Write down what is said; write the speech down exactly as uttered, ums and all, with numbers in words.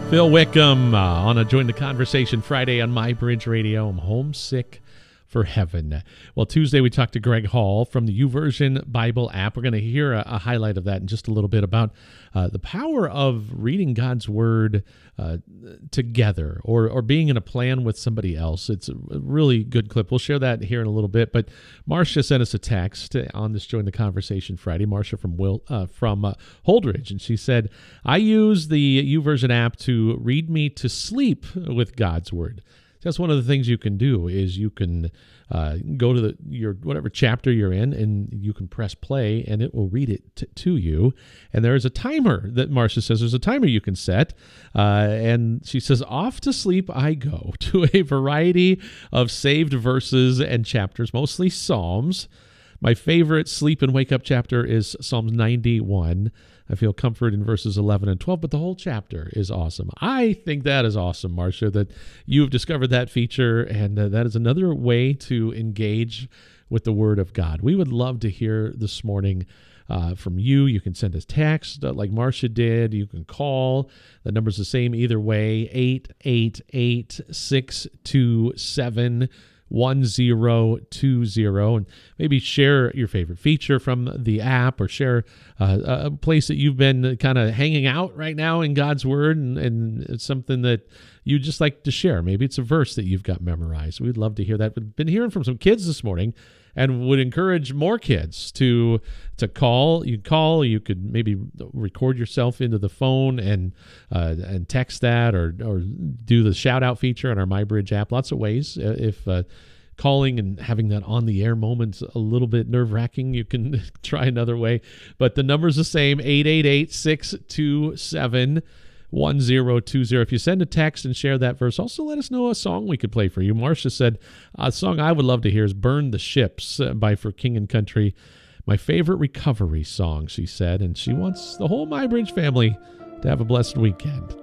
Phil Wickham uh, on a Join the Conversation Friday on My Bridge Radio. I'm homesick for heaven. Well, Tuesday we talked to Greg Hall from the YouVersion Bible app. We're going to hear a, a highlight of that in just a little bit about uh, the power of reading God's Word uh, together or or being in a plan with somebody else. It's a really good clip. We'll share that here in a little bit. But Marcia sent us a text on this Join the Conversation Friday. Marcia from Will uh, from uh, Holdridge, and she said, "I use the YouVersion app to read me to sleep with God's Word." That's one of the things you can do is you can uh, go to the, your whatever chapter you're in, and you can press play, and it will read it t- to you. And there is a timer that Marcia says there's a timer you can set. Uh, and she says, "Off to sleep I go to a variety of saved verses and chapters, mostly Psalms. My favorite sleep and wake up chapter is Psalms ninety-one. I feel comfort in verses eleven and twelve, but the whole chapter is awesome." I think that is awesome, Marcia, that you've discovered that feature, and uh, that is another way to engage with the Word of God. We would love to hear this morning uh, from you. You can send us text uh, like Marcia did. You can call. The number's the same either way, eight eight eight, six two seven, one zero two zero, and maybe share your favorite feature from the app, or share uh, a place that you've been kind of hanging out right now in God's Word, and, and it's something that you just like to share. Maybe it's a verse that you've got memorized. We'd love to hear that. We've been hearing from some kids this morning, and would encourage more kids to to call. You call. You could maybe record yourself into the phone and uh, and text that, or or do the shout out feature on our MyBridge app. Lots of ways. Uh, if uh, calling and having that on the air moment's a little bit nerve wracking, you can try another way. But the number's the same: eight eight eight, six two seven, one zero two zero. If you send a text and share that verse, also let us know a song we could play for you. Marcia said, a song I would love to hear is "Burn the Ships" by For King and Country. My favorite recovery song, she said, and she wants the whole MyBridge family to have a blessed weekend.